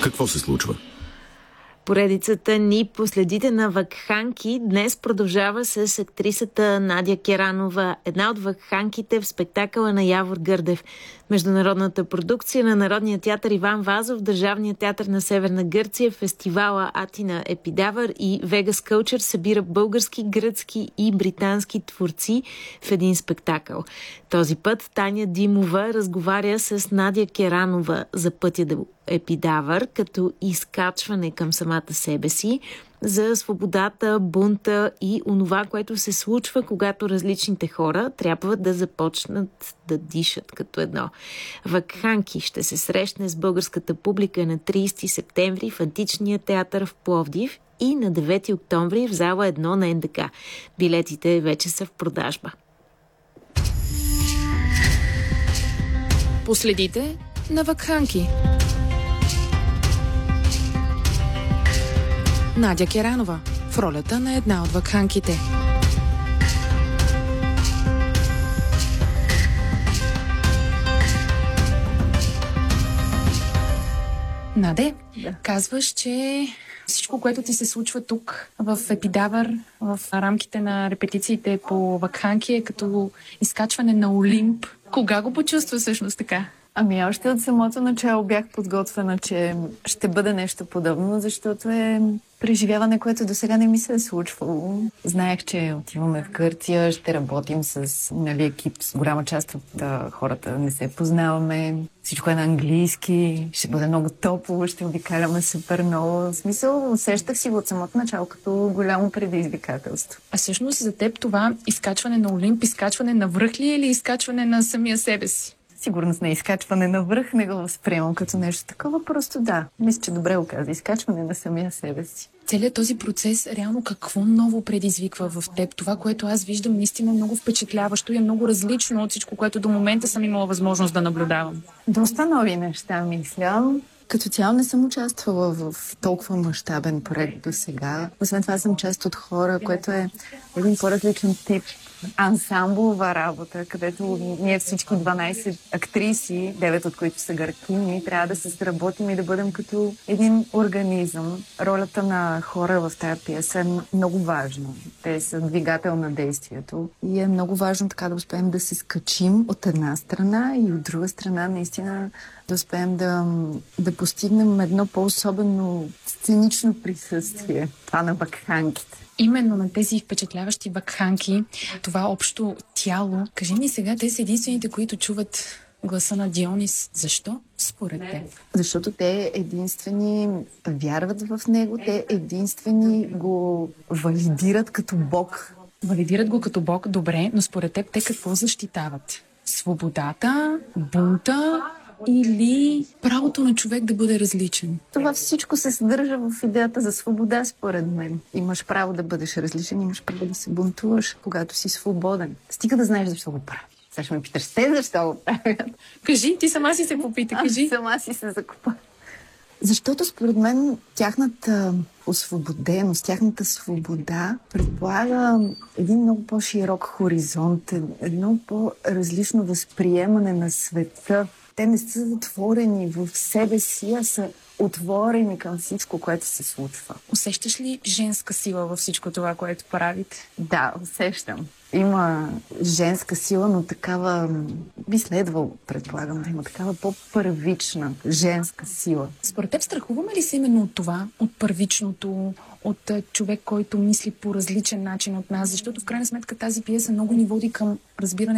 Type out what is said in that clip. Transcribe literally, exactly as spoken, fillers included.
Какво се случва? Поредицата ни последите на вакханки днес продължава с актрисата Надя Керанова, една от вакханките в спектакъла на Явор Гърдев. Международната продукция на Народния театър Иван Вазов, Държавния театър на Северна Гърция, фестивала Атина Епидавър и Вегас Кълчър събира български, гръцки и британски творци в един спектакъл. Този път Таня Димова разговаря с Надя Керанова за пътя до Епидавър, като изкачване към самата себе си, за свободата, бунта и онова, което се случва, когато различните хора трябва да започнат да дишат като едно. Вакханки ще се срещне с българската публика на тридесети септември в Античния театър в Пловдив и на девети октомври в зала едно на Ен Де Ка. Билетите вече са в продажба. Последите на вакханки. Надя Керанова в ролята на една от вакханките. Наде, да. Казваш, че всичко, което ти се случва тук в Епидавър, в рамките на репетициите по вакханки, е като изкачване на Олимп. Кога го почувства всъщност така? Ами още от самото начало бях подготвена, че ще бъде нещо подобно, защото е преживяване, което до сега не ми се е случвало. Знаех, че отиваме в Гърция, ще работим с нали, екип, с голяма част от а, хората не се познаваме. Всичко е на английски, ще бъде много топло, ще обикаляме супер много. В смисъл, усещах си от самото начало като голямо предизвикателство. А всъщност за теб това изкачване на Олимп, изкачване на връх ли или изкачване на самия себе си? Сигурност на изкачване на връх не го възприемам като нещо такова, просто да. Мисля, че добре го каза. Изкачване на самия себе си. Целият този процес реално какво ново предизвиква в теб? Това, което аз виждам, наистина е много впечатляващо и е много различно от всичко, което до момента съм имала възможност да наблюдавам. Доста нови неща, мисля. Като цяло не съм участвала в толкова мащабен проект до сега. Освен това съм част от хора, което е един по-различен тип ансамблова работа, където ние всички дванайсет актриси, девет от които са гъркини, трябва да се сработим и да бъдем като един организъм. Ролята на хора в тази пиеса е много важна. Те са двигател на действието и е много важно така да успеем да се скачим от една страна и от друга страна наистина да успеем да, да постигнем едно по-особено сценично присъствие. Това на вакханките. Именно на тези впечатляващи вакханки, това общо тяло. Кажи ми сега, те са единствените, които чуват гласа на Дионис. Защо? Според теб. Защото те единствени вярват в него, те единствени го валидират като Бог. Валидират го като Бог, добре, но според теб те какво защитават? Свободата, бунта или правото на човек да бъде различен? Това всичко се съдържа в идеята за свобода, според мен. Имаш право да бъдеш различен, имаш право да се бунтуваш, когато си свободен. Стига да знаеш защо го правиш. Сега ще ме питаш, те защо го правят? Кажи, ти сама си се попита, кажи. Аз сама си се закупа. Защото според мен тяхната освободеност, тяхната свобода предполага един много по-широк хоризонт, едно по-различно възприемане на света. Те не са затворени в себе си, а са отворени към всичко, което се случва. Усещаш ли женска сила във всичко това, което правите? Да, усещам. Има женска сила, но такава би следвало, предполагам, да има такава по-първична женска сила. Според теб страхуваме ли се именно от това, от първичното, от човек, който мисли по различен начин от нас? Защото в крайна сметка тази пиеса много ни води към разбиране